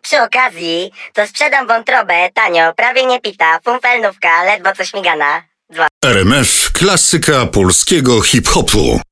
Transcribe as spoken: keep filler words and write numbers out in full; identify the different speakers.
Speaker 1: Przy okazji, to sprzedam wątrobę tanio, prawie nie pita, fumfelnówka, ledwo co śmigana.
Speaker 2: R M F, klasyka polskiego hip-hopu.